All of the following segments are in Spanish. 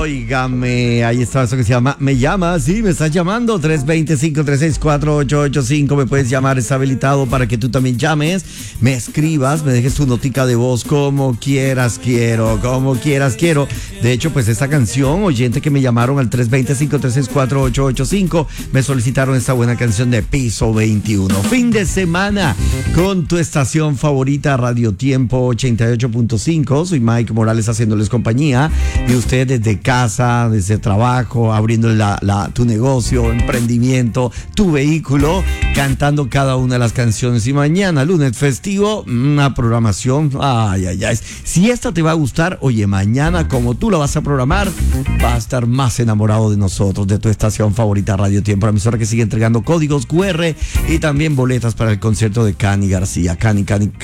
Óigame, ahí está eso que se llama Me Llamas, sí, me estás llamando 325-364-885, me puedes llamar, está habilitado para que tú también llames, me escribas, me dejes tu notica de voz, como quieras quiero. De hecho, pues esta canción, oyente que me llamaron al 325-364-885, me solicitaron esta buena canción de Piso 21. Fin de semana con tu estación favorita, Radio Tiempo 88.5. Soy Mike Morales haciéndoles compañía y usted desde casa, desde trabajo, abriendo tu negocio, emprendimiento, tu vehículo, cantando cada una de las canciones. Y mañana, lunes festivo, una programación, ay. Si esta te va a gustar, oye, mañana como tú la vas a programar, vas a estar más enamorado de nosotros, de tu estación favorita, Radio Tiempo, la emisora que sigue entregando códigos QR y también boletas para el concierto de Cani García. Cani.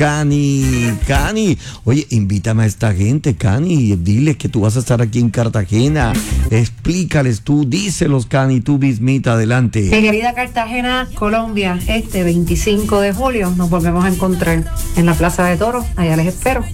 Oye, invítame a esta gente, Cani, dile que tú vas a estar aquí en Cartagena. Explícales tú, díselos, Cani, tú mismita, adelante. Mi querida Cartagena, Colombia, 25 de julio nos volvemos a encontrar en la Plaza de Toros. Allá les espero.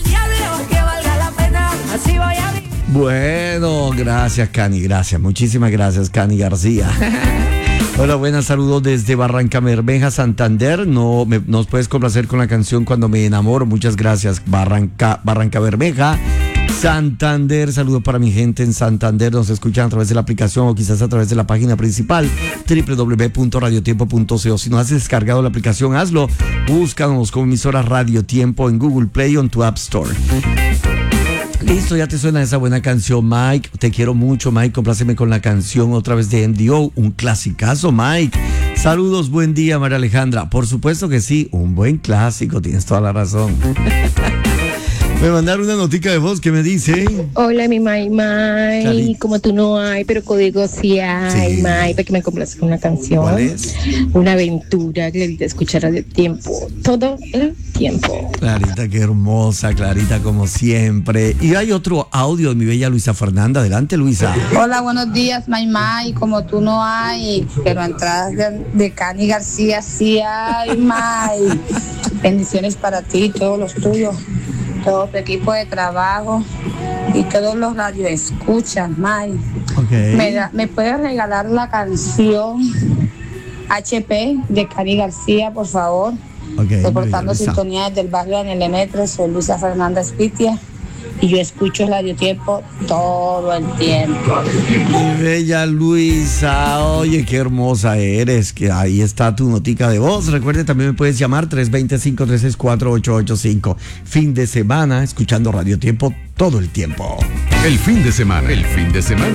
Bueno, gracias, Cani, gracias, muchísimas gracias, Cani García. Hola, buenas, saludos desde Barranca Bermeja, Santander. Nos puedes complacer con la canción Cuando me enamoro. Muchas gracias, Barranca Bermeja, Santander. Saludos para mi gente en Santander. Nos escuchan a través de la aplicación o quizás a través de la página principal www.radiotiempo.co. Si no has descargado la aplicación, hazlo. Búscanos como emisora Radio Tiempo en Google Play o en tu App Store. Listo, ya te suena esa buena canción, Mike. Te quiero mucho, Mike. Compláceme con la canción otra vez de MDO, un clasicazo, Mike. Saludos, buen día, María Alejandra. Por supuesto que sí, un buen clásico, tienes toda la razón. Me mandaron una notica de voz que me dice: hola, mi Mai, como tú no hay, pero código sí hay, sí. Mai, para que me complaces con una canción. ¿Cuál es? Una aventura, Clarita, escuchar Radio Tiempo, todo el tiempo. Clarita, qué hermosa, Clarita, como siempre. Y hay otro audio de mi bella Luisa Fernanda. Adelante, Luisa. Hola, buenos días, Mai, como tú no hay, pero entradas de Cani García sí hay, Mai. Bendiciones para ti, todos los tuyos, todo tu equipo de trabajo y todos los radioescuchas, May. Okay. ¿Me puedes regalar la canción HP de Cani García, por favor? Okay, reportando sintonía desde el barrio en el Metro. Soy Luisa Fernanda Espitia y yo escucho Radio Tiempo todo el tiempo. Mi bella Luisa, oye, qué hermosa eres, que ahí está tu notica de voz. Recuerde, también me puedes llamar 325-364-885. Fin de semana, escuchando Radio Tiempo todo el tiempo. El fin de semana.